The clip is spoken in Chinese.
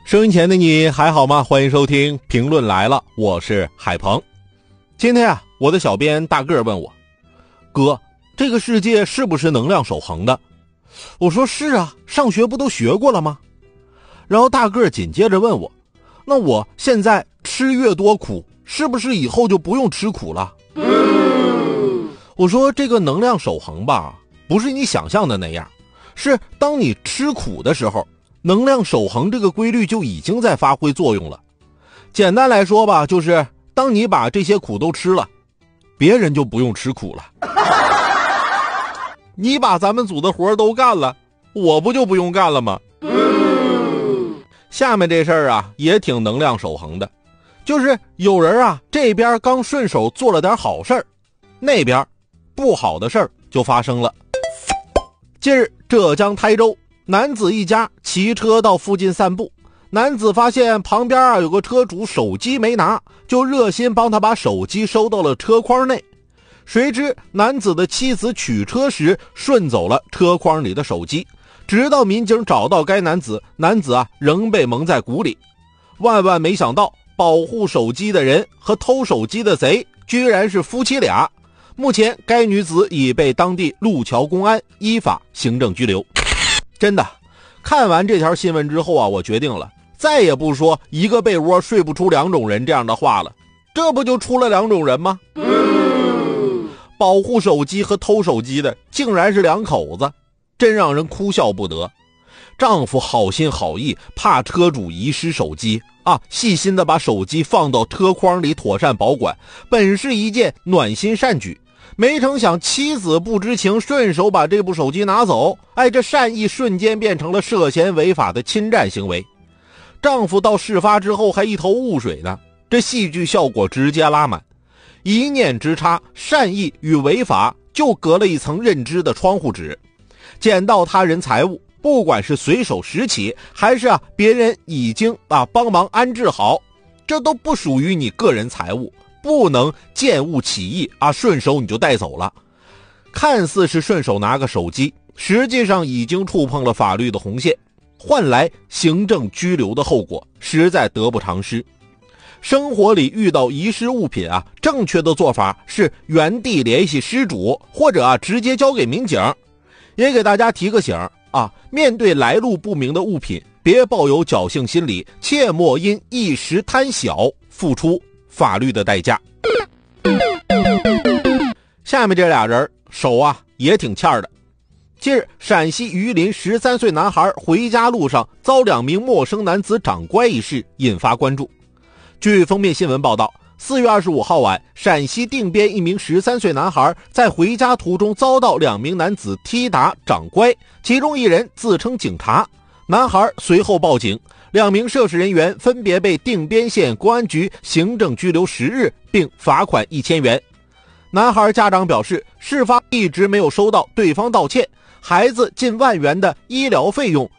收音前的你还好吗？欢迎收听评论来了，我是海鹏。今天啊，我的小编大个问我，哥，这个世界是不是能量守恒的？我说是啊，上学不都学过了吗？然后大个紧接着问我，那我现在吃越多苦，是不是以后就不用吃苦了？我说这个能量守恒吧，不是你想象的那样，是当你吃苦的时候，能量守恒这个规律就已经在发挥作用了。简单来说吧，就是当你把这些苦都吃了，别人就不用吃苦了。你把咱们组的活都干了，我不就不用干了吗？下面这事儿啊，也挺能量守恒的，就是有人啊，这边刚顺手做了点好事儿，那边不好的事儿就发生了。近日，浙江台州男子一家骑车到附近散步，男子发现旁边有个车主手机没拿，就热心帮他把手机收到了车筐内。谁知男子的妻子取车时顺走了车筐里的手机，直到民警找到该男子，男子仍被蒙在鼓里。万万没想到，保护手机的人和偷手机的贼居然是夫妻俩。目前该女子已被当地路桥公安依法行政拘留。真的，看完这条新闻之后我决定了，再也不说一个被窝睡不出两种人这样的话了，这不就出了两种人吗？保护手机和偷手机的竟然是两口子，真让人哭笑不得。丈夫好心好意，怕车主遗失手机细心的把手机放到车筐里妥善保管，本是一件暖心善举。没成想妻子不知情，顺手把这部手机拿走，这善意瞬间变成了涉嫌违法的侵占行为。丈夫到事发之后还一头雾水呢，这戏剧效果直接拉满。一念之差，善意与违法就隔了一层认知的窗户纸。捡到他人财物，不管是随手拾起，还是别人已经帮忙安置好，这都不属于你个人财物，不能见物起意顺手你就带走了。看似是顺手拿个手机，实际上已经触碰了法律的红线，换来行政拘留的后果，实在得不偿失。生活里遇到遗失物品正确的做法是原地联系失主，或者直接交给民警。也给大家提个醒面对来路不明的物品，别抱有侥幸心理，切莫因一时贪小付出法律的代价。下面这俩人手也挺欠的。近日，陕西榆林13岁男孩回家路上遭2名陌生男子掌掴一事引发关注。据封面新闻报道，4月25号晚，陕西定边一名13岁男孩在回家途中遭到2名男子踢打掌掴，其中一人自称警察，男孩随后报警，2名涉事人员分别被定边县公安局行政拘留10日，并罚款1000元。男孩家长表示，事发一直没有收到对方道歉，孩子近1万元的医疗费用